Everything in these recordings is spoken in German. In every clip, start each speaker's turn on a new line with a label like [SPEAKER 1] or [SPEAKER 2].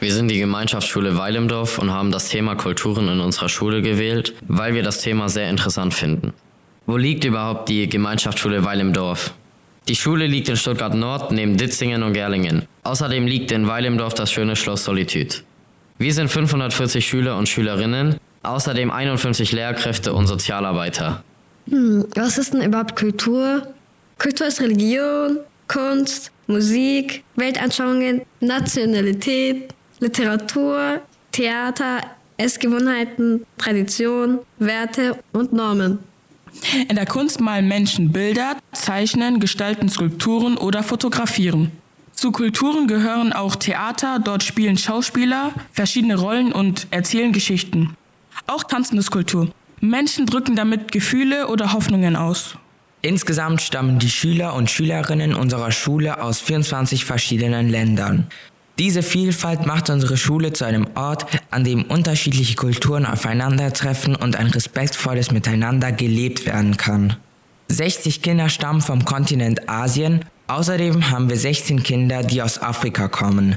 [SPEAKER 1] Wir sind die Gemeinschaftsschule Weil im Dorf und haben das Thema Kulturen in unserer Schule gewählt, weil wir das Thema sehr interessant finden. Wo liegt überhaupt die Gemeinschaftsschule Weil im Dorf? Die Schule liegt in Stuttgart-Nord neben Ditzingen und Gerlingen. Außerdem liegt in Weil im Dorf das schöne Schloss Solitude. Wir sind 540 Schüler und Schülerinnen, außerdem 51 Lehrkräfte und Sozialarbeiter.
[SPEAKER 2] Was ist denn überhaupt Kultur? Kultur ist Religion, Kunst, Musik, Weltanschauungen, Nationalität, Literatur, Theater, Essgewohnheiten, Tradition, Werte und Normen.
[SPEAKER 3] In der Kunst malen Menschen Bilder, zeichnen, gestalten Skulpturen oder fotografieren. Zu Kulturen gehören auch Theater, dort spielen Schauspieler verschiedene Rollen und erzählen Geschichten. Auch Tanzen ist Kultur. Menschen drücken damit Gefühle oder Hoffnungen aus.
[SPEAKER 4] Insgesamt stammen die Schüler und Schülerinnen unserer Schule aus 24 verschiedenen Ländern. Diese Vielfalt macht unsere Schule zu einem Ort, an dem unterschiedliche Kulturen aufeinandertreffen und ein respektvolles Miteinander gelebt werden kann. 60 Kinder stammen vom Kontinent Asien, außerdem haben wir 16 Kinder, die aus Afrika kommen.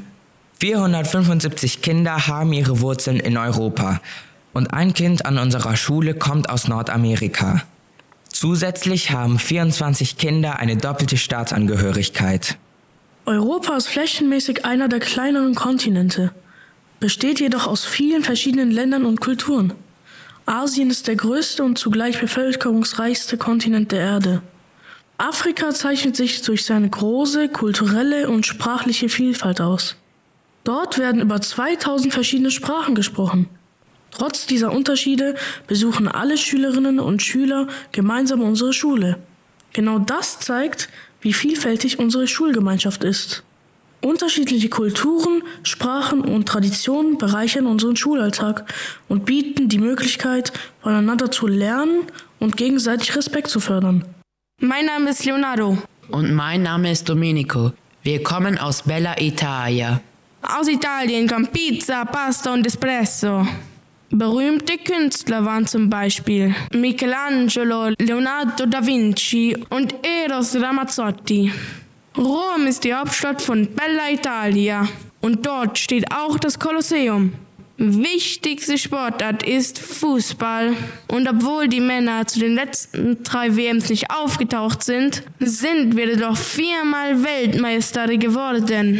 [SPEAKER 4] 475 Kinder haben ihre Wurzeln in Europa und ein Kind an unserer Schule kommt aus Nordamerika. Zusätzlich haben 24 Kinder eine doppelte Staatsangehörigkeit.
[SPEAKER 5] Europa ist flächenmäßig einer der kleineren Kontinente, besteht jedoch aus vielen verschiedenen Ländern und Kulturen. Asien ist der größte und zugleich bevölkerungsreichste Kontinent der Erde. Afrika zeichnet sich durch seine große kulturelle und sprachliche Vielfalt aus. Dort werden über 2000 verschiedene Sprachen gesprochen. Trotz dieser Unterschiede besuchen alle Schülerinnen und Schüler gemeinsam unsere Schule. Genau das zeigt, wie vielfältig unsere Schulgemeinschaft ist. Unterschiedliche Kulturen, Sprachen und Traditionen bereichern unseren Schulalltag und bieten die Möglichkeit, voneinander zu lernen und gegenseitig Respekt zu fördern.
[SPEAKER 6] Mein Name ist Leonardo.
[SPEAKER 7] Und mein Name ist Domenico. Wir kommen aus Bella Italia.
[SPEAKER 6] Aus Italien kommt Pizza, Pasta und Espresso. Berühmte Künstler waren zum Beispiel Michelangelo, Leonardo da Vinci und Eros Ramazzotti. Rom ist die Hauptstadt von Bella Italia und dort steht auch das Kolosseum. Wichtigste Sportart ist Fußball. Und obwohl die Männer zu den letzten 3 WMs nicht aufgetaucht sind, sind wir doch 4-mal Weltmeister geworden.